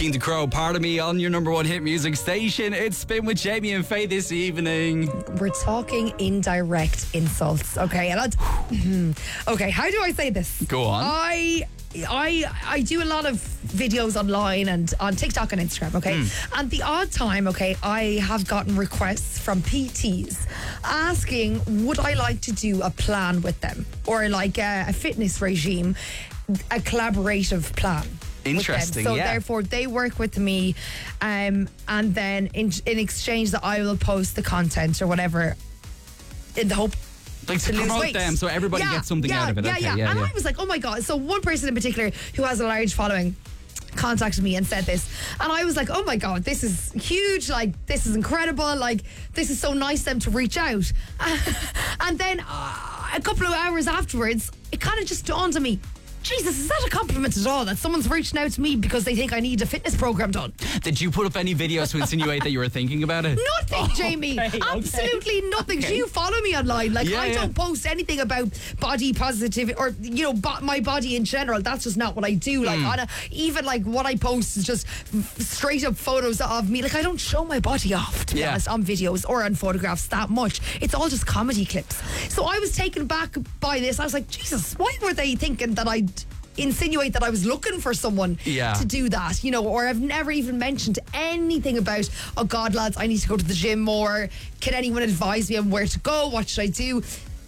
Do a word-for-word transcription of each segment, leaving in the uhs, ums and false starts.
Keen to Crow, Part of Me on your number one hit music station. It's Spin with Jamie and Faye this evening. We're talking indirect insults, okay? And I'd, okay, how do I say this? Go on. I I I do a lot of videos online and on TikTok and Instagram, okay? Mm. And the odd time, okay, I have gotten requests from P Ts asking would I like to do a plan with them or like a, a fitness regime, a collaborative plan. Interesting, so yeah. therefore they work with me, um, and then in, in exchange that I will post the content or whatever in the hope like to, to promote lose weight. them so everybody yeah, gets something yeah, out of it. Yeah, okay, yeah, yeah, and yeah. I was like, oh my God. So one person in particular who has a large following contacted me and said this, and I was like, oh my God, this is huge, like this is incredible, like this is so nice of them to reach out. And then uh, a couple of hours afterwards it kind of just dawned on me, Jesus, is that a compliment at all? That someone's reaching out to me because they think I need a fitness program done? Did you put up any videos to insinuate that you were thinking about it? Nothing, Jamie. Okay, Absolutely okay. nothing. Okay. So you follow me online. Like, yeah, I yeah. don't post anything about body positivity or, you know, bo- my body in general. That's just not what I do. Like, Mm. on a, even like what I post is just f- straight up photos of me. Like, I don't show my body off, to be Yeah. honest, on videos or on photographs that much. It's all just comedy clips. So I was taken back by this. I was like, Jesus, why were they thinking that I'd insinuate that I was looking for someone Yeah. to do that, you know, or I've never even mentioned anything about, oh God, lads, I need to go to the gym more. Can anyone advise me on where to go? What should I do?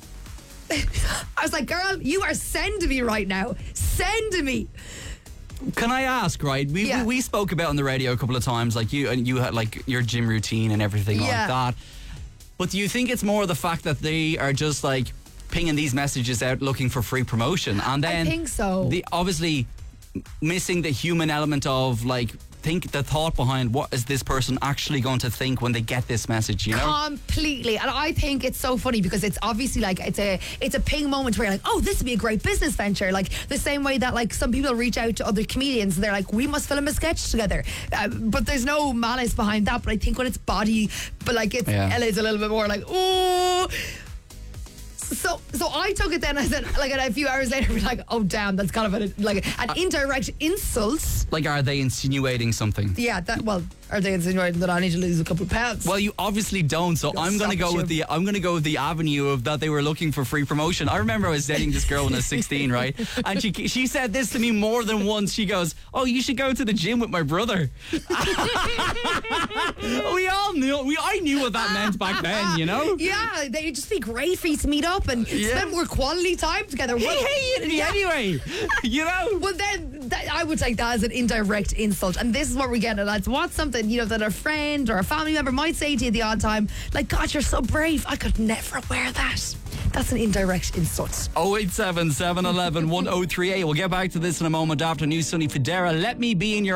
I was like, girl, you are sending me right now. Sending me. Can I ask, right? We, Yeah. we we spoke about on the radio a couple of times, like you and you had like your gym routine and everything Yeah. like that. But do you think it's more the fact that they are just like pinging these messages out looking for free promotion, and then I think so. the obviously missing the human element of like think the thought behind what is this person actually going to think when they get this message, you know? Completely. And I think it's so funny because it's obviously like it's a it's a ping moment where you're like, oh, this would be a great business venture. Like the same way that like some people reach out to other comedians and they're like, we must film a sketch together. Uh, but there's no malice behind that. But I think when it's body, but like it's Yeah. L A's a little bit more like, oh. So, so I took it then. I said, like, a few hours later, we're like, "Oh, damn, that's kind of a, like an indirect insult." Like, are they insinuating something? Yeah, that. Well, are they insinuating that I need to lose a couple of pounds? Well, you obviously don't. So Go I'm going to stop go it, with you. the I'm going to go with the avenue of that they were looking for free promotion. I remember I was dating this girl when I was sixteen, right? And she she said this to me more than once. She goes, "Oh, you should go to the gym with my brother." We all knew. We I knew what that meant back then, you know. Yeah, they'd just be great for you to meet up and Yeah. spend more quality time together. He Well, hated me anyway, you know. well, then that, I would take that as an indirect insult, and this is what we're getting at. It's what something, you know, that a friend or a family member might say to you the odd time, like, God, you're so brave. I could never wear that. That's an indirect insult. oh eight seven, seven one one, one oh three eight. We'll get back to this in a moment after New Sunny Federa. Let me be in your